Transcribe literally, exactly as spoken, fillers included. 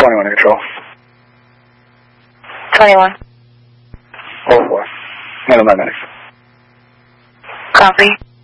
twenty-one to control. twenty-one. oh four. Middle magnetics. Copy.